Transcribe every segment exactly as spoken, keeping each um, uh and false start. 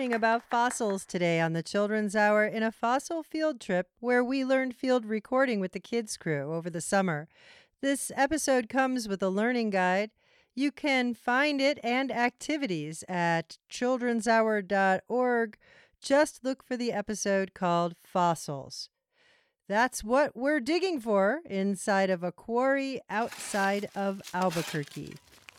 learning about fossils today on the Children's Hour in a fossil field trip where we learned field recording with the kids' crew over the summer. This episode comes with a learning guide. You can find it and activities at children's hour dot org. Just look for the episode called Fossils. That's what we're digging for inside of a quarry outside of Albuquerque.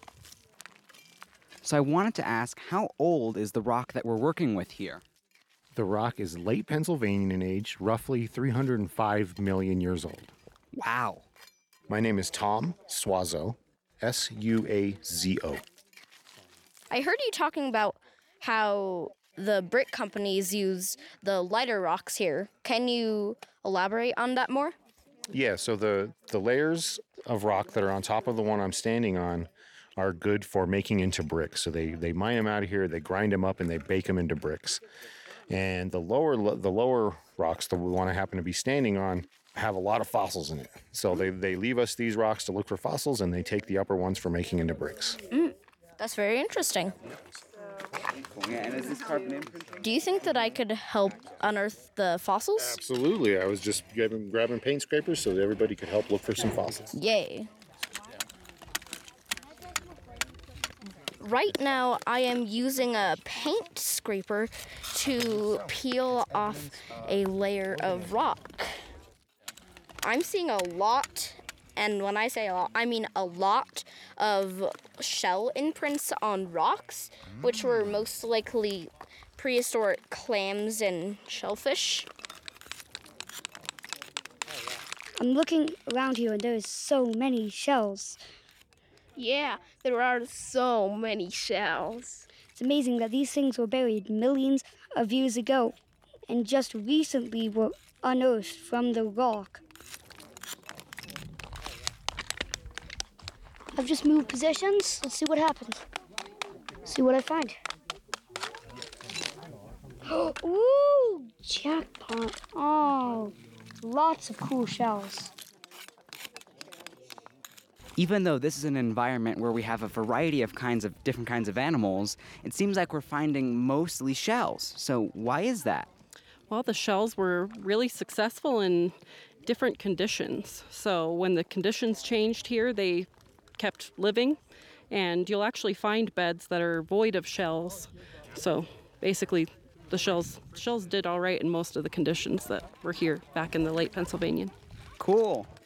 So I wanted to ask, how old is the rock that we're working with here? The rock is late Pennsylvanian in age, roughly three hundred five million years old. Wow. My name is Tom Suazo, S U A Z O. I heard you talking about how the brick companies use the lighter rocks here. Can you elaborate on that more? Yeah, so the, the layers of rock that are on top of the one I'm standing on are good for making into bricks. So they, they mine them out of here, they grind them up, and they bake them into bricks. And the lower the lower rocks, the one I happen to be standing on, have a lot of fossils in it. So they, they leave us these rocks to look for fossils, and they take the upper ones for making into bricks. Mm, that's very interesting. Yeah, and is this carbon imprinting? Do you think that I could help unearth the fossils? Absolutely. I was just grabbing, grabbing paint scrapers so that everybody could help look for some fossils. Yay. Right now, I am using a paint scraper to peel off a layer of rock. I'm seeing a lot, and when I say a lot, I mean a lot of shell imprints on rocks, which were most likely prehistoric clams and shellfish. I'm looking around here and there's so many shells. Yeah, there are so many shells. It's amazing that these things were buried millions of years ago and just recently were unearthed from the rock. I've just moved positions. Let's see what happens. See what I find. Ooh, jackpot. Oh, lots of cool shells. Even though this is an environment where we have a variety of kinds of different kinds of animals, it seems like we're finding mostly shells. So why is that? Well, the shells were really successful in different conditions. So when the conditions changed here, they kept living, and you'll actually find beds that are void of shells. So basically, the shells shells did all right in most of the conditions that were here back in the late Pennsylvanian. Cool.